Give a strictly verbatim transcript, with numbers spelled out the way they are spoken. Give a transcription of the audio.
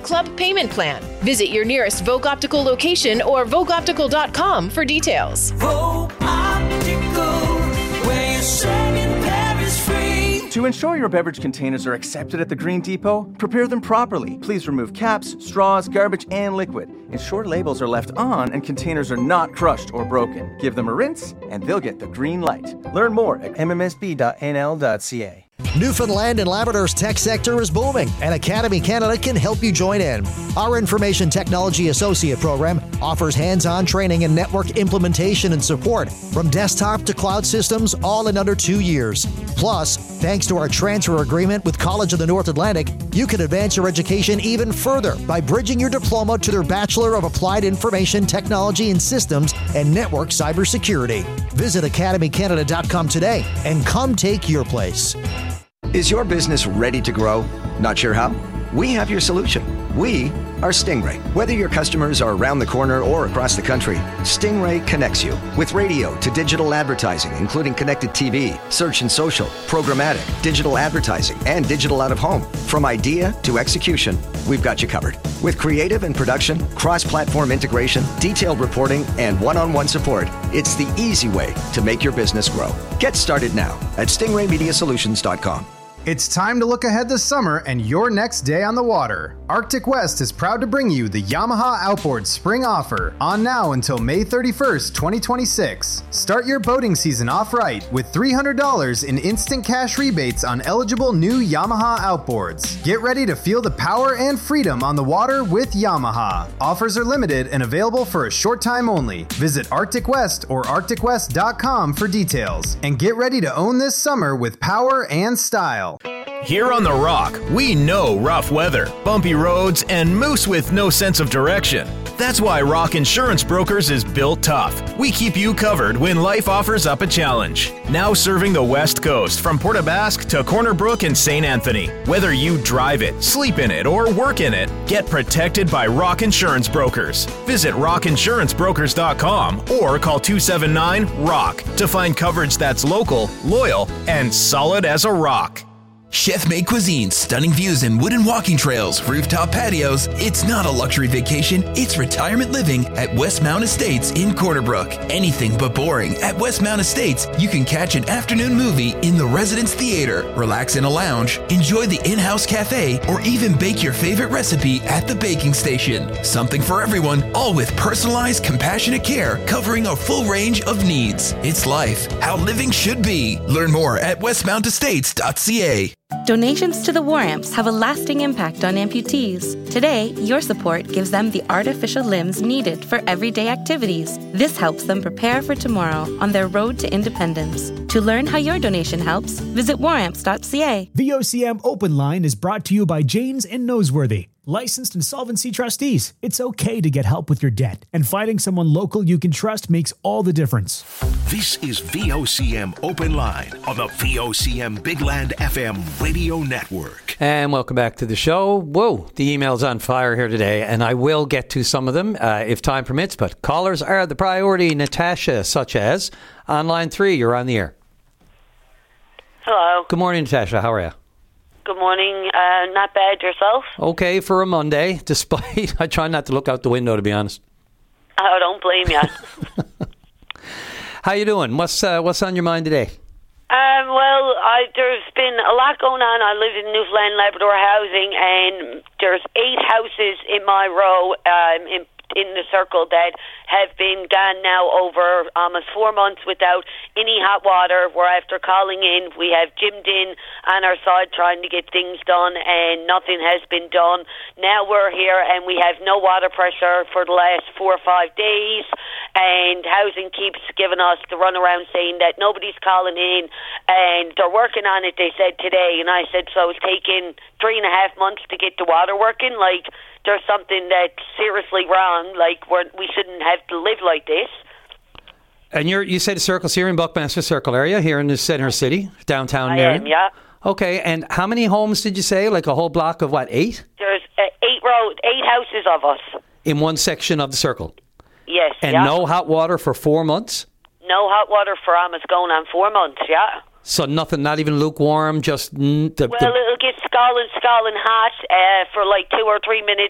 Club payment plan. Visit your nearest Vogue Optical location or vogue optical dot com for details. Vogue Optical, where you're saving Paris free. To ensure your beverage containers are accepted at the Green Depot, prepare them properly. Please remove caps, straws, garbage, and liquid. Ensure labels are left on and containers are not crushed or broken. Give them a rinse, and they'll get the green light. Learn more at m m s b dot n l dot c a. Newfoundland and Labrador's tech sector is booming, and Academy Canada can help you join in. Our Information Technology Associate program offers hands-on training in network implementation and support, from desktop to cloud systems, all in under two years. Plus, thanks to our transfer agreement with College of the North Atlantic, you can advance your education even further by bridging your diploma to their Bachelor of Applied Information Technology and Systems and Network Cybersecurity. Visit academy canada dot com today and come take your place. Is your business ready to grow? Not sure how? We have your solution. We are Stingray. Whether your customers are around the corner or across the country, Stingray connects you with radio to digital advertising, including connected T V, search and social, programmatic, digital advertising, and digital out of home. From idea to execution, we've got you covered. With creative and production, cross-platform integration, detailed reporting, and one-on-one support, it's the easy way to make your business grow. Get started now at stingray media solutions dot com. It's time to look ahead this summer and your next day on the water. Arctic West is proud to bring you the Yamaha Outboard Spring Offer, on now until May thirty-first, twenty twenty-six. Start your boating season off right with three hundred dollars in instant cash rebates on eligible new Yamaha outboards. Get ready to feel the power and freedom on the water with Yamaha. Offers are limited and available for a short time only. Visit Arctic West or arctic west dot com for details. And get ready to own this summer with power and style. Here on The Rock, we know rough weather, bumpy roads, and moose with no sense of direction. That's why Rock Insurance Brokers is built tough. We keep you covered when life offers up a challenge. Now serving the West Coast from Port aux Basques to Corner Brook and Saint Anthony. Whether you drive it, sleep in it, or work in it, get protected by Rock Insurance Brokers. Visit rock insurance brokers dot com or call two seven nine ROCK to find coverage that's local, loyal, and solid as a rock. Chef-made cuisine, stunning views and wooden walking trails, rooftop patios. It's not a luxury vacation, it's retirement living at Westmount Estates in Corner Brook. Anything but boring. At Westmount Estates, you can catch an afternoon movie in the Residence Theater, relax in a lounge, enjoy the in-house cafe, or even bake your favorite recipe at the baking station. Something for everyone, all with personalized, compassionate care covering a full range of needs. It's life, how living should be. Learn more at westmount estates dot c a. Donations to the War Amps have a lasting impact on amputees. Today, your support gives them the artificial limbs needed for everyday activities. This helps them prepare for tomorrow on their road to independence. To learn how your donation helps, visit war amps dot c a. The O C M Open Line is brought to you by Janes and Noseworthy. Licensed insolvency trustees. It's okay to get help with your debt, and finding someone local you can trust makes all the difference. This is V O C M Open Line on the V O C M Big Land F M radio network. And welcome back to the show. Whoa, the email's on fire here today, and I will get to some of them uh, if time permits, but callers are the priority. Natasha, such as on line three, you're on the air. Hello. Good morning, Natasha. How are you? Good morning. Uh, not bad. Yourself? Okay for a Monday, despite I try not to look out the window, to be honest. I don't blame you. How you doing? What's uh, what's on your mind today? Um, well, I, there's been a lot going on. I live in Newfoundland Labrador housing, and there's eight houses in my row um, in in the circle that have been gone now over almost four months without any hot water. We're after calling in. We have Jimmed in on our side trying to get things done, and nothing has been done. Now we're here and we have no water pressure for the last four or five days, and housing keeps giving us the runaround saying that nobody's calling in and they're working on it, they said today. And I said, so it's taken three and a half months to get the water working? Like, there's something that's seriously wrong. Like, we're, we shouldn't have to live like this. And you're, you said Circle's here in Buckmaster Circle area, here in the center city, downtown I Marion? am, yeah. Okay, and how many homes did you say? Like a whole block of what, eight? There's uh, eight row, eight houses of us. In one section of the circle? Yes, And yeah. no hot water for four months? No hot water for almost going on four months, yeah. So nothing, not even lukewarm, just... Mm, the, Well, the, it'll get scalding, scalding hot uh, for like two or three minutes,